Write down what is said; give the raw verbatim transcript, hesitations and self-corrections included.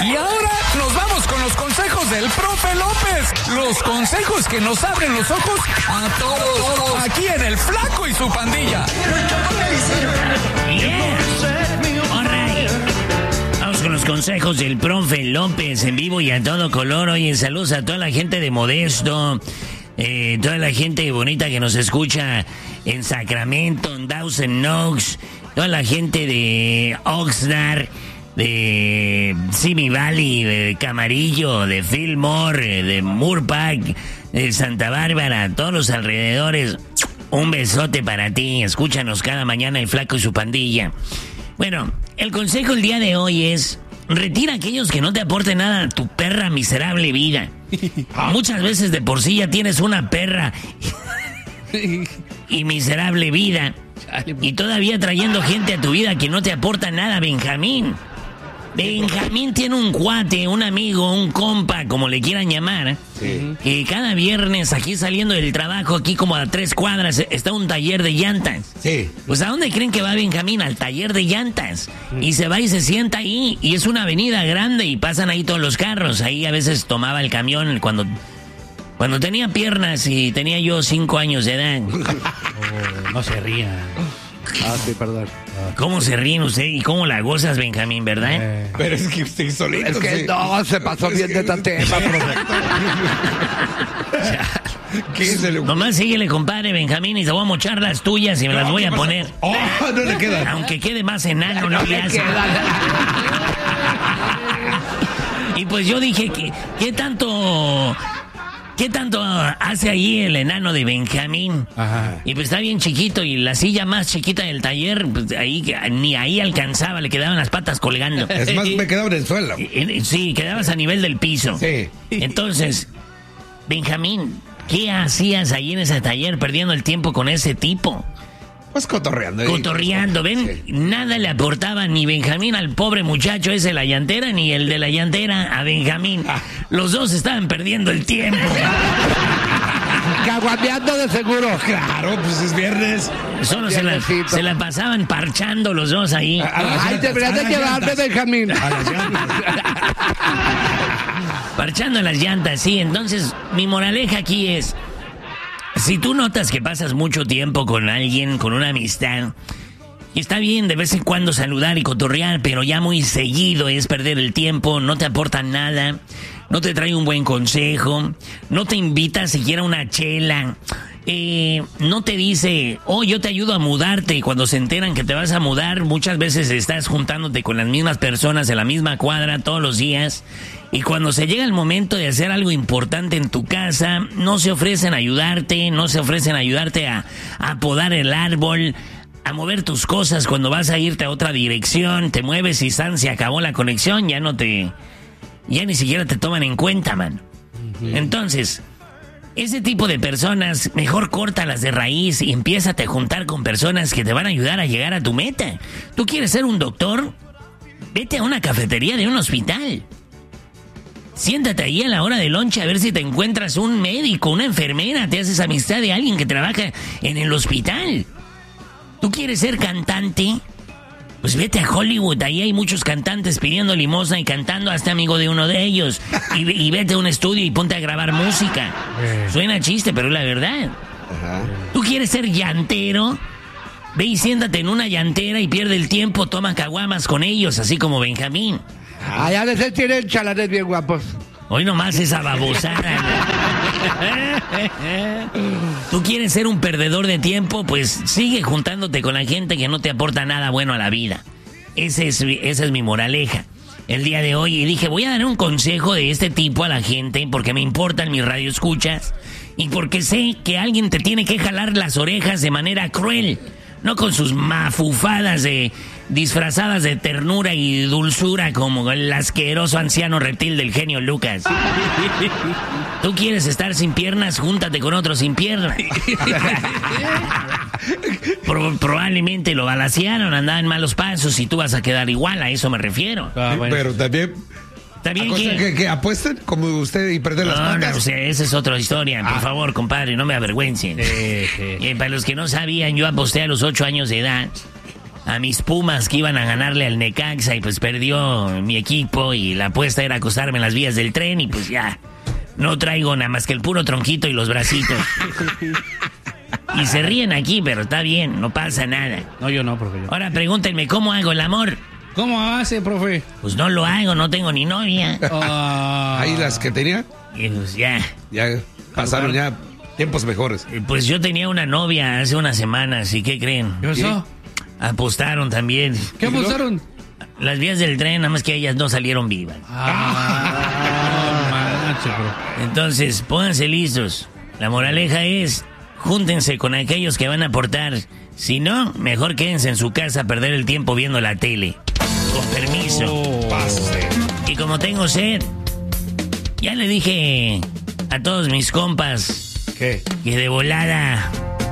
Y ahora nos vamos con los consejos del profe López. Los consejos que nos abren los ojos a todos, todos. Aquí en El Flaco y su pandilla. Yeah. All right. Vamos con los consejos del profe López en vivo y a todo color. Oye, saludos a toda la gente de Modesto, eh, toda la gente bonita que nos escucha en Sacramento, en Dawson Oaks, toda la gente de Oxnard, de Simi Valley, de Camarillo, de Fillmore, de Moore Park, de Santa Bárbara, todos los alrededores. Un besote para ti. Escúchanos cada mañana El Flaco y su pandilla. Bueno, el consejo el día de hoy es: retira a aquellos que no te aporten nada a tu perra miserable vida. Muchas veces de por sí ya tienes una perra y miserable vida, y todavía trayendo gente a tu vida que no te aporta nada. Benjamín Benjamín tiene un cuate, un amigo, un compa, como le quieran llamar, sí, que cada viernes aquí saliendo del trabajo, aquí como a tres cuadras, está un taller de llantas. Sí. Pues ¿a dónde creen que va Benjamín? Al taller de llantas. Y se va y se sienta ahí, y es una avenida grande y pasan ahí todos los carros. Ahí a veces tomaba el camión cuando... Cuando tenía piernas y tenía yo cinco años de edad. Oh, no se ría. Ah, sí, perdón. ¿Cómo se ríen usted y cómo la gozas, Benjamín, verdad? Eh. Pero es que usted solito... Es que sí. No, se pasó es bien que... de este tema, ¿Qué se le... Nomás síguele, compadre Benjamín, y te voy a mochar las tuyas y me no, las voy a poner. Oh, no le queda. Aunque quede más enano, no, no le hace. Y pues yo dije, que ¿qué tanto... ¿Qué tanto hace ahí el enano de Benjamín? Ajá. Y pues está bien chiquito, y la silla más chiquita del taller, pues ahí ni ahí alcanzaba, le quedaban las patas colgando. Es más, me quedaba en el suelo. Sí, quedabas a nivel del piso. Sí. Entonces, Benjamín, ¿qué hacías ahí en ese taller perdiendo el tiempo con ese tipo? Pues cotorreando. Cotorreando, ¿ven? Sí. Nada le aportaba ni Benjamín al pobre muchacho ese de la llantera, ni el de la llantera a Benjamín. Ah. Los dos estaban perdiendo el tiempo. Caguameando de seguro. Claro, pues es viernes. Solo se la, se la pasaban parchando los dos ahí. A, a Ay, deberías de quedarte, Benjamín. A las llantas. Parchando las llantas, sí. Entonces, mi moraleja aquí es... Si tú notas que pasas mucho tiempo con alguien, con una amistad, y está bien de vez en cuando saludar y cotorrear, pero ya muy seguido es perder el tiempo, no te aporta nada, no te trae un buen consejo, no te invita siquiera a una chela, eh, no te dice, oh, yo te ayudo a mudarte, y cuando se enteran que te vas a mudar, muchas veces estás juntándote con las mismas personas en la misma cuadra todos los días. Y cuando se llega el momento de hacer algo importante en tu casa, no se ofrecen a ayudarte, no se ofrecen a ayudarte a, a podar el árbol, a mover tus cosas cuando vas a irte a otra dirección, te mueves y san, se acabó la conexión, ya no te... ya ni siquiera te toman en cuenta, man. Uh-huh. Entonces, ese tipo de personas, mejor córtalas de raíz y empiézate a juntar con personas que te van a ayudar a llegar a tu meta. ¿Tú quieres ser un doctor? Vete a una cafetería de un hospital. Siéntate ahí a la hora de lonche a ver si te encuentras un médico, una enfermera, te haces amistad de alguien que trabaja en el hospital. ¿Tú quieres ser cantante? Pues vete a Hollywood, ahí hay muchos cantantes pidiendo limosna y cantando, hazte amigo de uno de ellos. Y, y vete a un estudio y ponte a grabar música. Suena chiste, pero es la verdad. Ajá. ¿Tú quieres ser llantero? Ve y siéntate en una llantera y pierde el tiempo, toma caguamas con ellos, así como Benjamín. Allá a veces tienen chalanes bien guapos. Hoy nomás esa babosada. ¿Tú quieres ser un perdedor de tiempo? Pues sigue juntándote con la gente que no te aporta nada bueno a la vida. Ese es, esa es mi moraleja el día de hoy. Y dije, voy a dar un consejo de este tipo a la gente porque me importan mis radioescuchas y porque sé que alguien te tiene que jalar las orejas de manera cruel. No con sus mafufadas de disfrazadas de ternura y dulzura como el asqueroso anciano reptil del genio Lucas. ¿Tú quieres estar sin piernas? Júntate con otro sin piernas. Pro- probablemente lo balacearon, andaba en malos pasos y tú vas a quedar igual, a eso me refiero. Ah, bueno. Pero también... ¿También que, que, que apuesten como usted y perder las no, patas. No, o sea, esa es otra historia. Por ah. favor, compadre, no me avergüencen. Sí, sí. Eh, para los que no sabían, yo aposté a los ocho años de edad a mis Pumas que iban a ganarle al Necaxa y pues perdió mi equipo y la apuesta era acostarme en las vías del tren y pues ya, no traigo nada más que el puro tronquito y los bracitos. Y se ríen aquí, pero está bien, no pasa nada. No, yo no, profe. Yo. Ahora pregúntenme, ¿cómo hago el amor? ¿Cómo hace, profe? Pues no lo hago, no tengo ni novia. Ah. Ahí las que tenía, Y pues ya, ya pasaron ya tiempos mejores. eh, pues yo tenía una novia hace unas semanas, ¿y qué creen? ¿Qué pasó? Apostaron también. ¿Qué apostaron? Las vías del tren, nada más que ellas no salieron vivas. Ah, manche, bro. Entonces, pónganse listos. La moraleja es, júntense con aquellos que van a aportar. Si no, mejor quédense en su casa a perder el tiempo viendo la tele. Con permiso. Oh. Pase. Y como tengo sed, ya le dije a todos mis compas ¿Qué? que de volada